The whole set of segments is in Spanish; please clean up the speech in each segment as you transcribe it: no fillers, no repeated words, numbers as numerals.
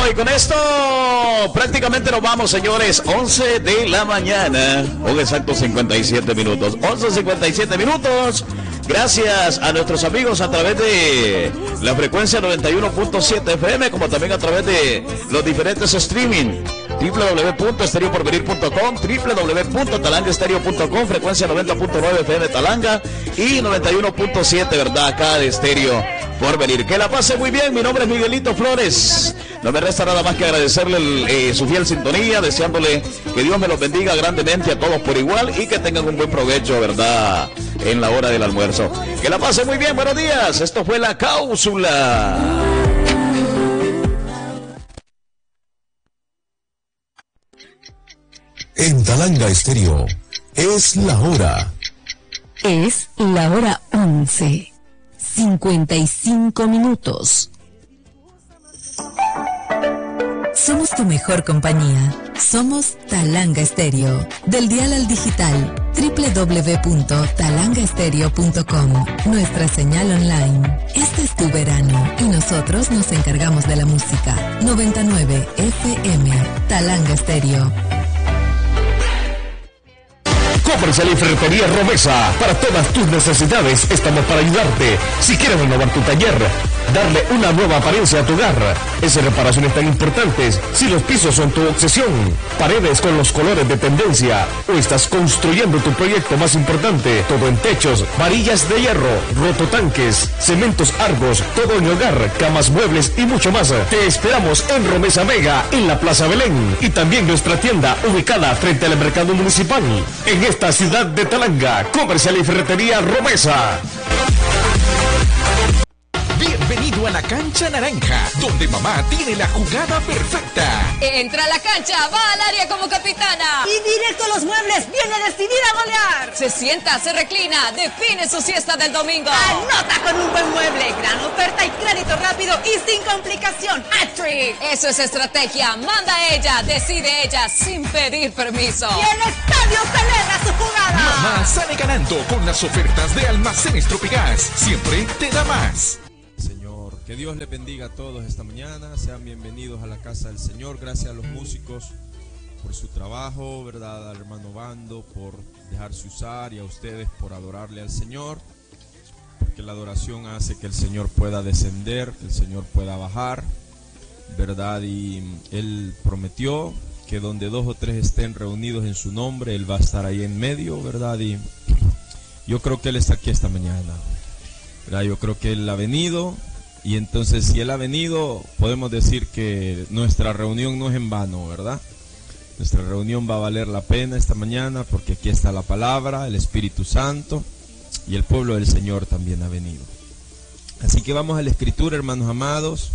y con esto prácticamente nos vamos, señores. 11 de la mañana, un exacto 57 minutos. 11:57 minutos. Gracias a nuestros amigos a través de la frecuencia 91.7 FM, como también a través de los diferentes streaming. www.estereoporvenir.com, www.talangaestereo.com, frecuencia 90.9 FM Talanga y 91.7, ¿verdad? Acá de Estéreo Porvenir. Que la pase muy bien, mi nombre es Miguelito Flores. No me resta nada más que agradecerle su fiel sintonía, deseándole que Dios me los bendiga grandemente a todos por igual y que tengan un buen provecho, ¿verdad?, en la hora del almuerzo. Que la pase muy bien, buenos días. Esto fue La Cápsula. En Talanga Estéreo, es la hora. Es la hora 11:55 minutos. Somos tu mejor compañía. Somos Talanga Estéreo. Del dial al digital, www.talangaestereo.com. Nuestra señal online. Este es tu verano y nosotros nos encargamos de la música. 99 FM. Talanga Estéreo. Comercial y Ferretería Romesa. Para todas tus necesidades estamos para ayudarte. Si quieres renovar tu taller, darle una nueva apariencia a tu hogar, esas reparaciones tan importantes, si los pisos son tu obsesión, paredes con los colores de tendencia, o estás construyendo tu proyecto más importante, todo en techos, varillas de hierro, rototanques, cementos Argos, todo en hogar, camas, muebles y mucho más. Te esperamos en Romesa Mega, en la Plaza Belén, y también nuestra tienda ubicada frente al mercado municipal, en esta ciudad de Talanga. Comercial y Ferretería Romesa. Bienvenido a la Cancha Naranja, donde mamá tiene la jugada perfecta. Entra a la cancha, va al área como capitana. Y directo a los muebles, viene decidida a golear. Se sienta, se reclina, define su siesta del domingo. Anota con un buen mueble, gran oferta y crédito rápido y sin complicación. ¡Hat-trick! Eso es estrategia, manda ella, decide ella, sin pedir permiso. Y el estadio celebra su jugada. Mamá sale ganando con las ofertas de Almacenes Tropigas. Siempre te da más. Señor, que Dios les bendiga a todos esta mañana. Sean bienvenidos a la casa del Señor. Gracias a los músicos por su trabajo, ¿verdad? Al hermano Bando por dejarse usar y a ustedes por adorarle al Señor, porque la adoración hace que el Señor pueda descender, que el Señor pueda bajar, ¿verdad? Y Él prometió que donde 2 o 3 estén reunidos en su nombre, Él va a estar ahí en medio, ¿verdad? Y yo creo que Él está aquí esta mañana, ¿verdad? Yo creo que Él ha venido, y entonces si Él ha venido, podemos decir que nuestra reunión no es en vano, ¿verdad? Nuestra reunión va a valer la pena esta mañana, porque aquí está la palabra, el Espíritu Santo, y el pueblo del Señor también ha venido. Así que vamos a la Escritura, hermanos amados.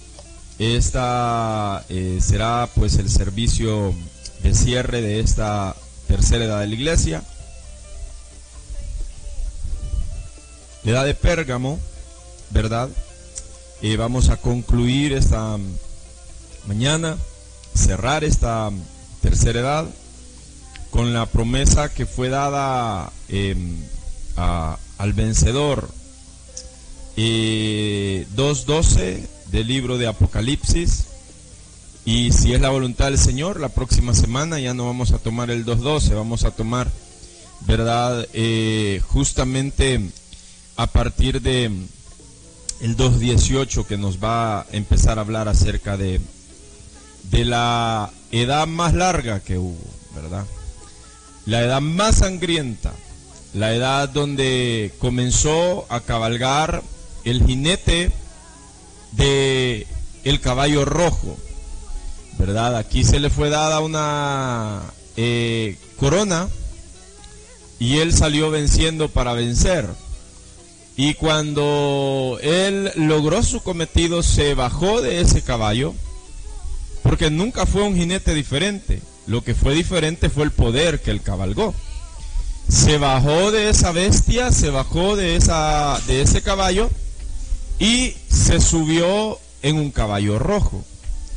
Esta será pues el servicio de cierre de esta tercera edad de la iglesia. La edad de Pérgamo, ¿verdad? Vamos a concluir esta mañana, cerrar esta tercera edad con la promesa que fue dada al vencedor. 2:12 del libro de Apocalipsis. Y si es la voluntad del Señor, la próxima semana ya no vamos a tomar el 2:12, vamos a tomar, ¿verdad? Justamente a partir de el 2:18, que nos va a empezar a hablar acerca de la edad más larga que hubo, ¿verdad? La edad más sangrienta, la edad donde comenzó a cabalgar el jinete de el caballo rojo, ¿verdad? Aquí se le fue dada una corona y él salió venciendo para vencer. Y cuando él logró su cometido, se bajó de ese caballo, porque nunca fue un jinete diferente. Lo que fue diferente fue el poder que él cabalgó. Se bajó de esa bestia, se bajó de ese caballo y se subió en un caballo rojo.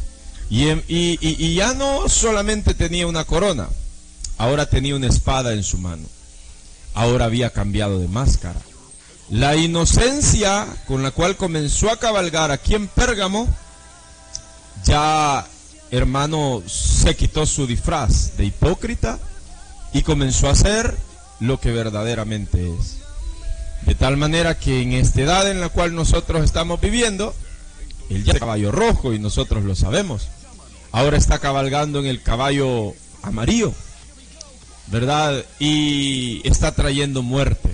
Y ya no solamente tenía una corona, ahora tenía una espada en su mano. Ahora había cambiado de máscara. La inocencia con la cual comenzó a cabalgar aquí en Pérgamo ya, hermano, se quitó su disfraz de hipócrita y comenzó a ser lo que verdaderamente es. De tal manera que en esta edad en la cual nosotros estamos viviendo, él ya es caballo rojo y nosotros lo sabemos. Ahora está cabalgando en el caballo amarillo, ¿verdad? Y está trayendo muerte.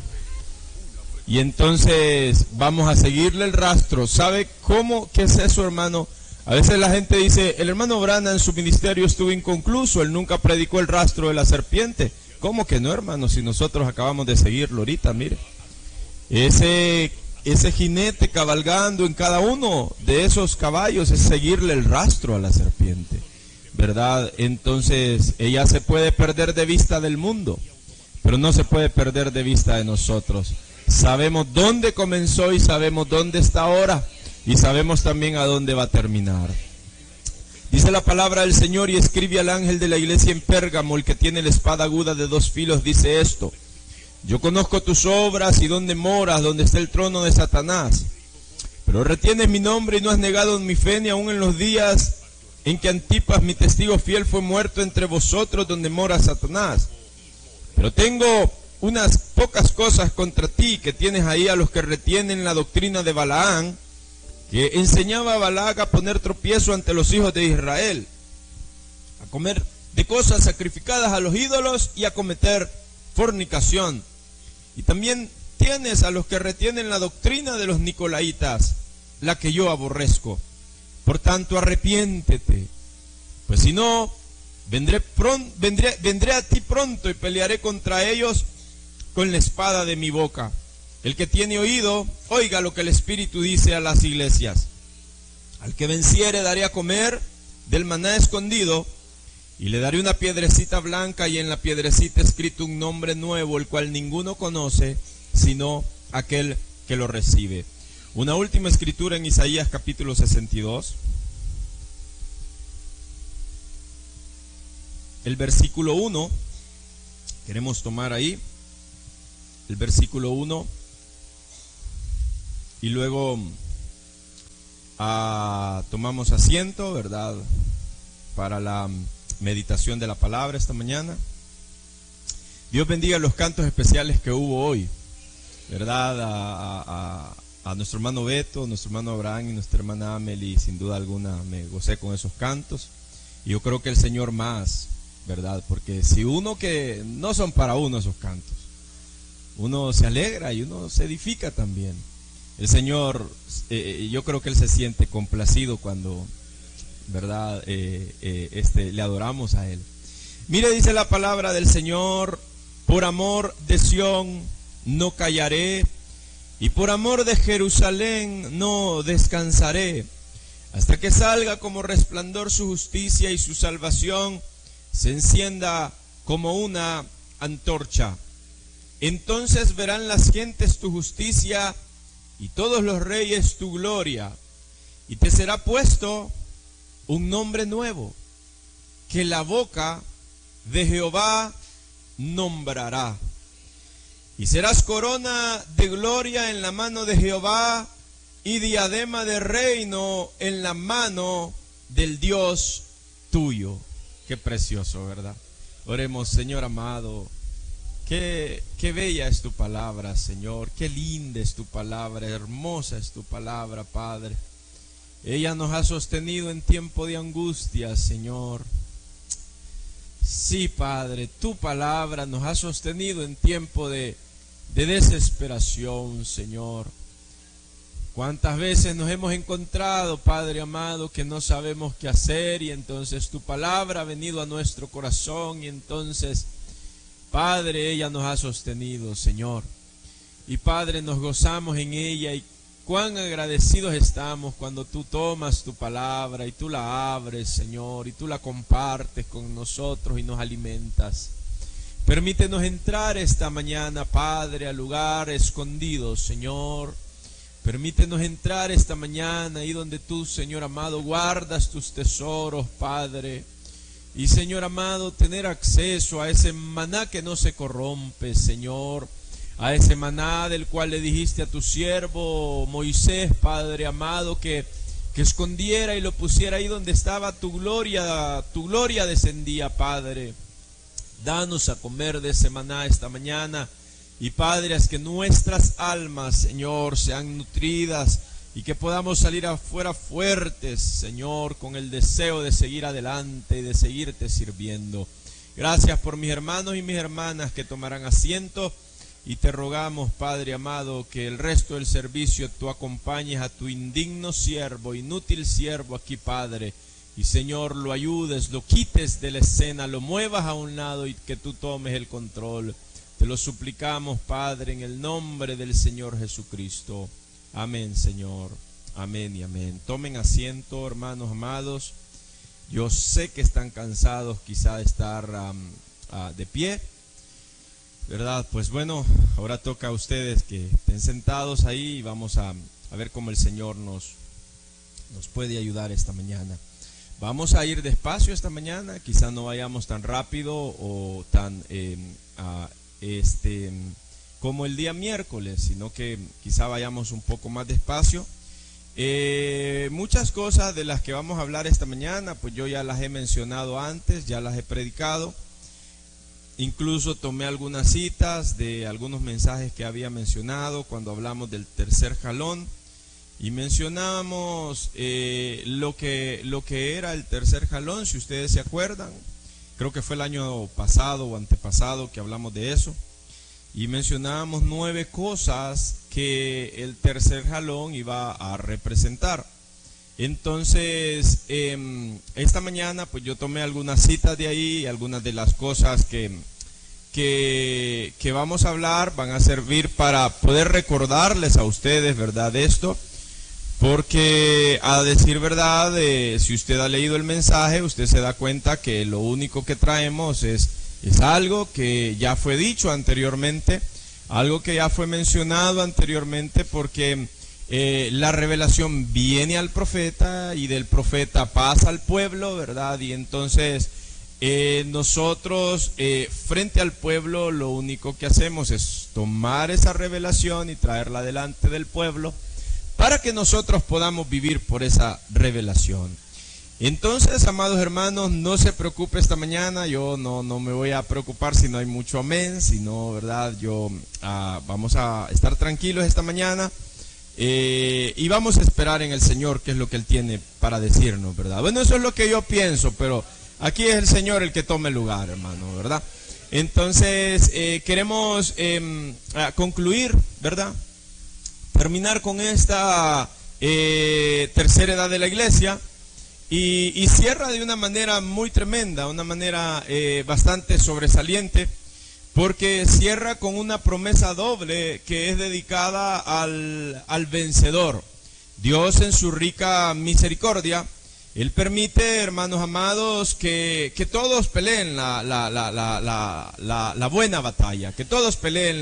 Y entonces vamos a seguirle el rastro. ¿Sabe cómo? ¿Qué es eso, hermano? A veces la gente dice, el hermano Branham en su ministerio estuvo inconcluso, él nunca predicó el rastro de la serpiente. ¿Cómo que no, hermano? Si nosotros acabamos de seguirlo ahorita, mire. Ese jinete cabalgando en cada uno de esos caballos es seguirle el rastro a la serpiente, ¿verdad? Entonces ella se puede perder de vista del mundo, pero no se puede perder de vista de nosotros. Sabemos dónde comenzó y sabemos dónde está ahora y sabemos también a dónde va a terminar. Dice la palabra del Señor: y escribe al ángel de la iglesia en Pérgamo, el que tiene la espada aguda de 2 filos, dice esto: yo conozco tus obras y dónde moras, donde está el trono de Satanás, pero retienes mi nombre y no has negado mi fe, ni aun en los días en que Antipas, mi testigo fiel, fue muerto entre vosotros, donde mora Satanás. Pero tengo unas pocas cosas contra ti, que tienes ahí a los que retienen la doctrina de Balaán, que enseñaba a Balac a poner tropiezo ante los hijos de Israel, a comer de cosas sacrificadas a los ídolos y a cometer fornicación. Y también tienes a los que retienen la doctrina de los nicolaitas, la que yo aborrezco. Por tanto, arrepiéntete, pues si no, vendré a ti pronto y pelearé contra ellos con la espada de mi boca. El que tiene oído, oiga lo que el Espíritu dice a las iglesias. Al que venciere daré a comer del maná escondido, y le daré una piedrecita blanca, y en la piedrecita escrito un nombre nuevo, el cual ninguno conoce, sino aquel que lo recibe. Una última escritura en Isaías capítulo 62. El versículo 1, queremos tomar ahí, el versículo 1, y luego tomamos asiento, ¿verdad?, para la meditación de la palabra esta mañana. Dios bendiga los cantos especiales que hubo hoy, ¿verdad? A nuestro hermano Beto, nuestro hermano Abraham y nuestra hermana Amelie. Sin duda alguna me gocé con esos cantos, y yo creo que el Señor más, ¿verdad? Porque si uno, que no son para uno esos cantos, uno se alegra y uno se edifica también. El Señor, yo creo que Él se siente complacido cuando, ¿verdad?, le adoramos a Él. Mire, dice la palabra del Señor: por amor de Sión no callaré, y por amor de Jerusalén no descansaré, hasta que salga como resplandor su justicia y su salvación se encienda como una antorcha. Entonces verán las gentes tu justicia y todos los reyes tu gloria, y te será puesto un nombre nuevo, que la boca de Jehová nombrará. Y serás corona de gloria en la mano de Jehová, y diadema de reino en la mano del Dios tuyo. Qué precioso, ¿verdad? Oremos. Señor amado, qué bella es tu palabra, Señor. Qué linda es tu palabra, hermosa es tu palabra, Padre. Ella nos ha sostenido en tiempo de angustia, Señor. Sí, Padre, tu palabra nos ha sostenido en tiempo de desesperación, Señor. ¿Cuántas veces nos hemos encontrado, Padre amado, que no sabemos qué hacer, y entonces tu palabra ha venido a nuestro corazón, y entonces, Padre, ella nos ha sostenido, Señor. Y Padre, nos gozamos en ella, y cuán agradecidos estamos cuando tú tomas tu palabra y tú la abres, Señor, y tú la compartes con nosotros y nos alimentas. Permítenos entrar esta mañana, Padre, al lugar escondido, Señor. Permítenos entrar esta mañana ahí donde tú, Señor amado, guardas tus tesoros, Padre. Y, Señor amado, tener acceso a ese maná que no se corrompe, Señor. A ese maná del cual le dijiste a tu siervo Moisés, Padre amado, que que escondiera y lo pusiera ahí donde estaba tu gloria descendía, Padre. Danos a comer de ese maná esta mañana, y Padre, haz que nuestras almas, Señor, sean nutridas y que podamos salir afuera fuertes, Señor, con el deseo de seguir adelante y de seguirte sirviendo. Gracias por mis hermanos y mis hermanas que tomarán asiento, y te rogamos, Padre amado, que el resto del servicio tú acompañes a tu indigno siervo, inútil siervo aquí, Padre, y Señor, lo ayudes, lo quites de la escena, lo muevas a un lado y que tú tomes el control. Te lo suplicamos, Padre, en el nombre del Señor Jesucristo. Amén, Señor. Amén y amén. Tomen asiento, hermanos amados. Yo sé que están cansados quizá de estar de pie, ¿verdad? Pues bueno, ahora toca a ustedes que estén sentados ahí y vamos a ver cómo el Señor nos puede ayudar esta mañana. Vamos a ir despacio esta mañana, quizá no vayamos tan rápido o tan como el día miércoles, sino que quizá vayamos un poco más despacio. Muchas cosas de las que vamos a hablar esta mañana, pues yo ya las he mencionado antes, ya las he predicado. Incluso tomé algunas citas de algunos mensajes que había mencionado cuando hablamos del tercer jalón, y mencionábamos lo que era el tercer jalón, si ustedes se acuerdan. Creo que fue el año pasado o antepasado que hablamos de eso, y mencionábamos 9 cosas que el tercer jalón iba a representar. Entonces, esta mañana pues yo tomé algunas citas de ahí, algunas de las cosas que vamos a hablar van a servir para poder recordarles a ustedes, ¿verdad?, esto. Porque a decir verdad, si usted ha leído el mensaje, usted se da cuenta que lo único que traemos es algo que ya fue dicho anteriormente, algo que ya fue mencionado anteriormente, porque la revelación viene al profeta y del profeta pasa al pueblo, ¿verdad? Y entonces nosotros frente al pueblo lo único que hacemos es tomar esa revelación y traerla delante del pueblo, para que nosotros podamos vivir por esa revelación. Entonces, amados hermanos, no se preocupe esta mañana, yo no me voy a preocupar si no hay mucho amén, sino, ¿verdad? Vamos a estar tranquilos esta mañana y vamos a esperar en el Señor qué es lo que Él tiene para decirnos, ¿verdad? Bueno, eso es lo que yo pienso, pero aquí es el Señor el que tome el lugar, hermano, ¿verdad? Entonces, queremos concluir, ¿verdad?, terminar con esta tercera edad de la iglesia, y cierra de una manera muy tremenda, una manera bastante sobresaliente, porque cierra con una promesa doble que es dedicada al vencedor. Dios, en su rica misericordia, Él permite, hermanos amados, que todos peleen la buena batalla, que todos peleen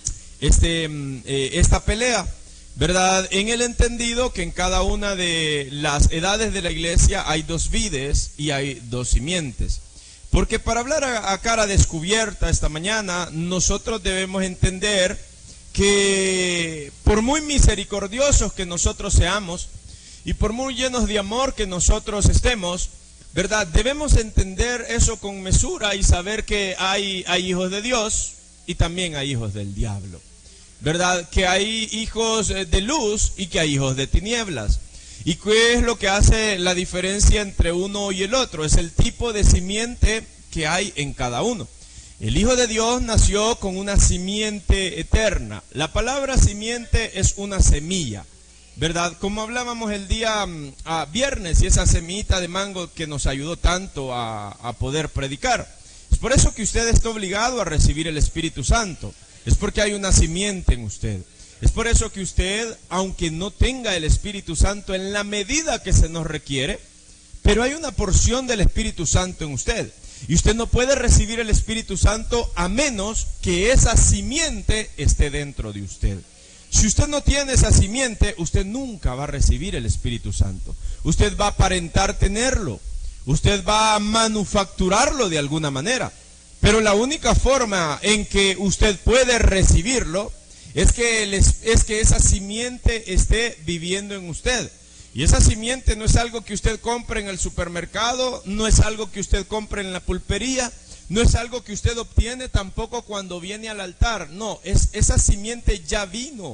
esta pelea, ¿verdad? En el entendido que en cada una de las edades de la iglesia hay 2 vides y hay 2 simientes. Porque para hablar a cara descubierta esta mañana, nosotros debemos entender que por muy misericordiosos que nosotros seamos y por muy llenos de amor que nosotros estemos, ¿verdad?, debemos entender eso con mesura y saber que hay hijos de Dios y también hay hijos del diablo, ¿verdad? Que hay hijos de luz y que hay hijos de tinieblas. ¿Y qué es lo que hace la diferencia entre uno y el otro? Es el tipo de simiente que hay en cada uno. El Hijo de Dios nació con una simiente eterna. La palabra simiente es una semilla, ¿verdad? Como hablábamos el día viernes, y esa semillita de mango que nos ayudó tanto a poder predicar. Es por eso que usted está obligado a recibir el Espíritu Santo. Es porque hay una simiente en usted. Es por eso que usted, aunque no tenga el Espíritu Santo en la medida que se nos requiere, pero hay una porción del Espíritu Santo en usted. Y usted no puede recibir el Espíritu Santo a menos que esa simiente esté dentro de usted. Si usted no tiene esa simiente, usted nunca va a recibir el Espíritu Santo. Usted va a aparentar tenerlo. Usted va a manufacturarlo de alguna manera. Pero la única forma en que usted puede recibirlo es que esa simiente esté viviendo en usted. Y esa simiente no es algo que usted compre en el supermercado, no es algo que usted compre en la pulpería, no es algo que usted obtiene tampoco cuando viene al altar. No, esa simiente ya vino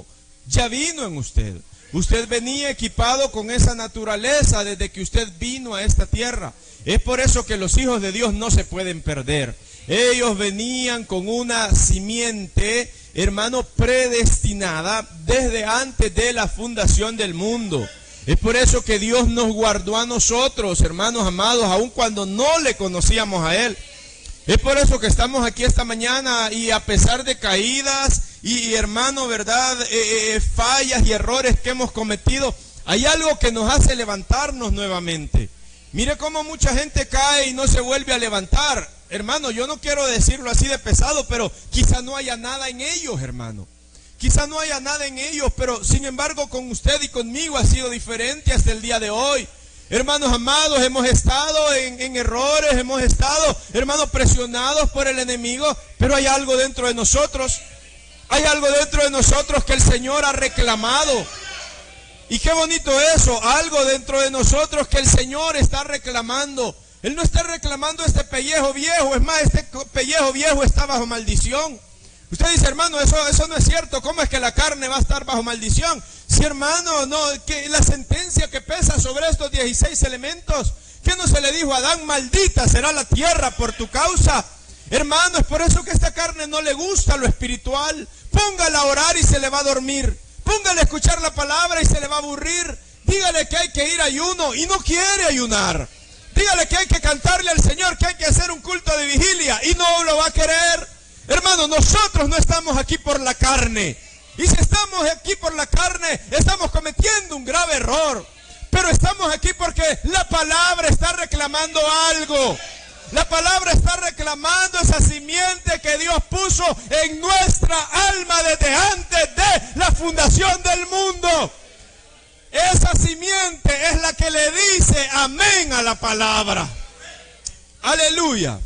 en usted. Usted venía equipado con esa naturaleza desde que usted vino a esta tierra. Es por eso que los hijos de Dios no se pueden perder. Ellos venían con una simiente, hermano, predestinada desde antes de la fundación del mundo. Es por eso que Dios nos guardó a nosotros, hermanos amados, aun cuando no le conocíamos a Él. Es por eso que estamos aquí esta mañana y a pesar de caídas y hermano, ¿verdad? Fallas y errores que hemos cometido, hay algo que nos hace levantarnos nuevamente. Mire cómo mucha gente cae y no se vuelve a levantar. Hermano, yo no quiero decirlo así de pesado, pero quizá no haya nada en ellos, hermano. Quizá no haya nada en ellos, pero sin embargo con usted y conmigo ha sido diferente hasta el día de hoy. Hermanos amados, hemos estado en errores, hemos estado, hermanos, presionados por el enemigo, pero hay algo dentro de nosotros. Hay algo dentro de nosotros que el Señor ha reclamado. Y qué bonito eso, algo dentro de nosotros que el Señor está reclamando. Él no está reclamando este pellejo viejo, es más, este pellejo viejo está bajo maldición. Usted dice, hermano, eso no es cierto. ¿Cómo es que la carne va a estar bajo maldición? Sí, hermano, no, que la sentencia que pesa sobre estos 16 elementos, ¿qué no se le dijo a Adán? Maldita será la tierra por tu causa. Hermano, es por eso que a esta carne no le gusta lo espiritual. Póngala a orar y se le va a dormir. Póngale a escuchar la palabra y se le va a aburrir. Dígale que hay que ir a ayuno y no quiere ayunar. Dígale que hay que cantarle al Señor, que hay que hacer un culto de vigilia y no lo va a querer. Hermano, nosotros no estamos aquí por la carne. Y si estamos aquí por la carne, estamos cometiendo un grave error. Pero estamos aquí porque la palabra está reclamando algo. La palabra está reclamando esa simiente que Dios puso en nuestra alma desde antes de la fundación del mundo. Esa simiente es la que le dice amén a la palabra. Aleluya.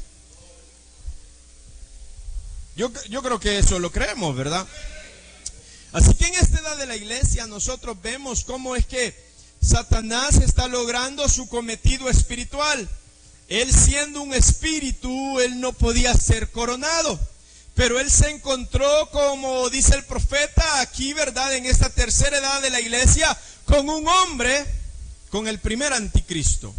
Yo creo que eso lo creemos, ¿verdad? Así que en esta edad de la iglesia nosotros vemos cómo es que Satanás está logrando su cometido espiritual. Él siendo un espíritu, él no podía ser coronado. Pero él se encontró, como dice el profeta aquí, ¿verdad? En esta tercera edad de la iglesia, con un hombre, con el primer anticristo.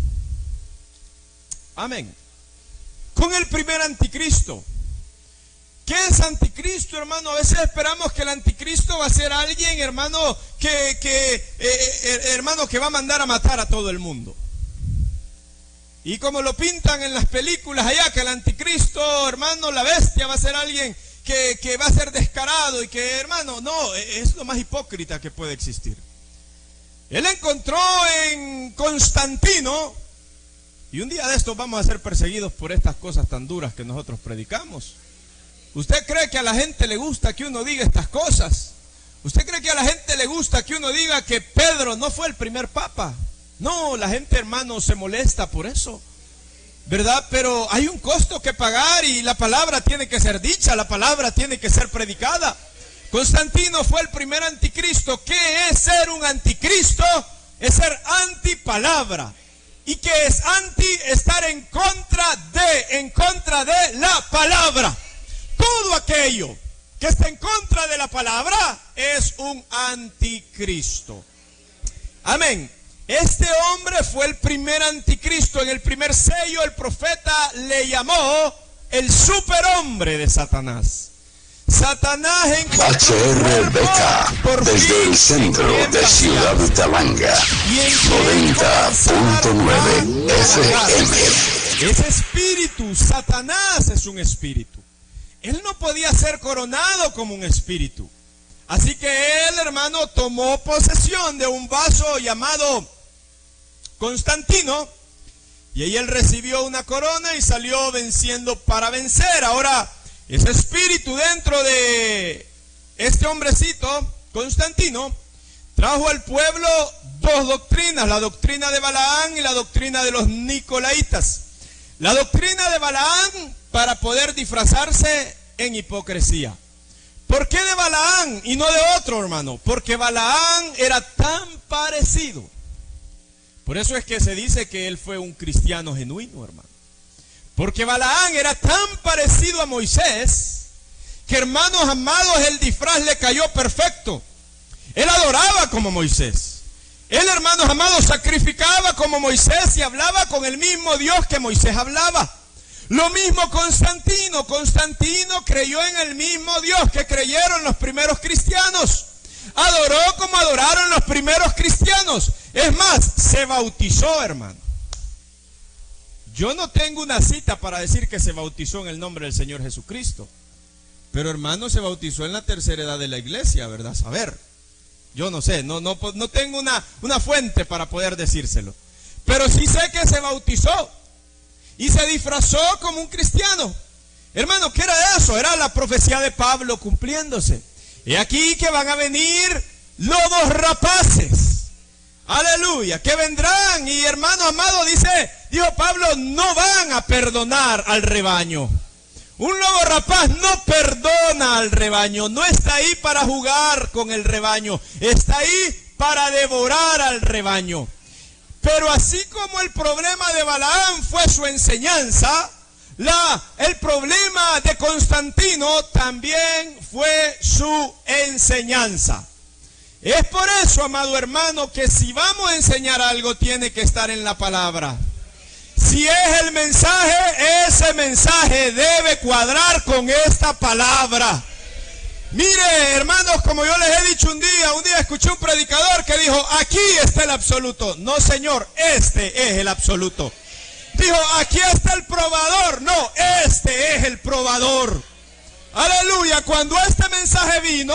Amén. Con el primer anticristo. ¿Qué es anticristo, hermano? A veces esperamos que el anticristo va a ser alguien, hermano, hermano, que va a mandar a matar a todo el mundo. Y como lo pintan en las películas allá, que el anticristo, hermano, la bestia va a ser alguien que va a ser descarado y que, hermano, no, es lo más hipócrita que puede existir. Él encontró en Constantino, y un día de estos vamos a ser perseguidos por estas cosas tan duras que nosotros predicamos. ¿Usted cree que a la gente le gusta que uno diga estas cosas? ¿Usted cree que a la gente le gusta que uno diga que Pedro no fue el primer papa? No, la gente, hermano, se molesta por eso, ¿verdad? Pero hay un costo que pagar y la palabra tiene que ser dicha, la palabra tiene que ser predicada. Constantino fue el primer anticristo. ¿Qué es ser un anticristo? Es ser antipalabra. ¿Y qué es anti? Estar en contra de la palabra. Todo aquello que está en contra de la palabra es un anticristo. Amén. Este hombre fue el primer anticristo. En el primer sello el profeta le llamó el superhombre de Satanás. Satanás encontró HR Beca, desde el centro de Ciudad Talanga, 90.9 FM. Ese espíritu, Satanás es un espíritu. Él no podía ser coronado como un espíritu. Así que él, hermano, tomó posesión de un vaso llamado Constantino. Y ahí él recibió una corona y salió venciendo para vencer. Ahora, ese espíritu dentro de este hombrecito, Constantino, trajo al pueblo dos doctrinas. La doctrina de Balaán y la doctrina de los Nicolaitas. La doctrina de Balaán para poder disfrazarse en hipocresía. ¿Por qué de Balaán y no de otro, hermano? Porque Balaán era tan parecido Por eso es que se dice que él fue un cristiano genuino, hermano. Porque Balaán era tan parecido a Moisés que, hermanos amados, el disfraz le cayó perfecto. Él adoraba como Moisés. Él, hermanos amados, sacrificaba como Moisés y hablaba con el mismo Dios que Moisés hablaba. Lo mismo Constantino. Constantino creyó en el mismo Dios que creyeron los primeros cristianos. Adoró como adoraron los primeros cristianos. Es más, se bautizó, hermano. Yo no tengo una cita para decir que se bautizó en el nombre del Señor Jesucristo. Pero, hermano, se bautizó en la tercera edad de la iglesia, ¿verdad? Saber. Yo no sé, no tengo una fuente para poder decírselo. Pero sí sé que se bautizó y se disfrazó como un cristiano. Hermano, ¿qué era eso? Era la profecía de Pablo cumpliéndose. He aquí que van a venir lobos rapaces. Aleluya, que vendrán y, hermano amado, dijo Pablo, no van a perdonar al rebaño. Un lobo rapaz no perdona al rebaño, no está ahí para jugar con el rebaño, está ahí para devorar al rebaño. Pero así como el problema de Balaán fue su enseñanza, el problema de Constantino también fue su enseñanza. Es por eso, amado hermano, que si vamos a enseñar algo, tiene que estar en la palabra. Si es el mensaje, ese mensaje debe cuadrar con esta palabra. Mire, hermanos, como yo les he dicho un día escuché un predicador que dijo, aquí está el absoluto. No, señor, este es el absoluto. Dijo, aquí está el probador. No, este es el probador. Aleluya, cuando este mensaje vino,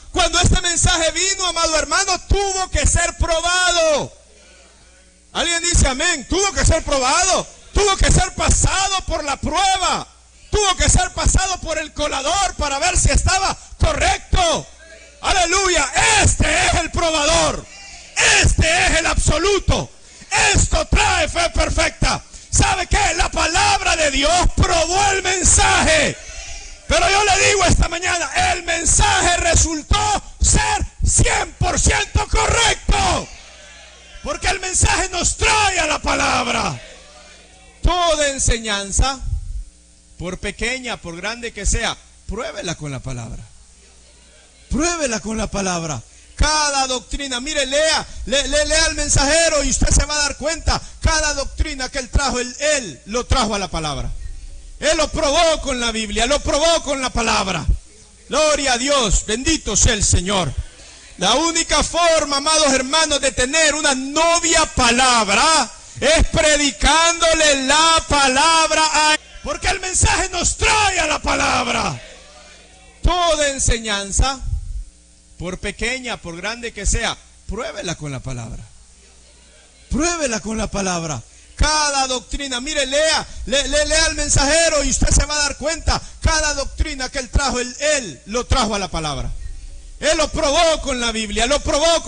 amado hermano, tuvo que ser probado. Alguien dice amén. Tuvo que ser probado. Tuvo que ser pasado por la prueba. Tuvo que ser pasado por el colador para ver si estaba correcto. Aleluya. Este es el probador. Este es el absoluto. Esto trae fe perfecta. ¿Sabe qué? La palabra de Dios probó el mensaje. Pero yo le digo esta mañana, el mensaje resultó ser 100% correcto. Porque el mensaje nos trae a la palabra. Toda enseñanza, por pequeña, por grande que sea, pruébela con la palabra. Pruébela con la palabra. Cada doctrina, mire, lea al mensajero y usted se va a dar cuenta. Cada doctrina que él trajo, él lo trajo a la palabra. Él lo probó con la Biblia, lo probó con la palabra. Gloria a Dios, bendito sea el Señor. La única forma, amados hermanos, de tener una novia palabra es predicándole la palabra a él. Porque el mensaje nos trae a la palabra. Toda enseñanza, por pequeña, por grande que sea, pruébela con la palabra. Pruébela con la palabra. Cada doctrina, mire, lea al mensajero y usted se va a dar cuenta. Cada doctrina que él trajo, él lo trajo a la palabra. Él lo probó con la Biblia, lo probó con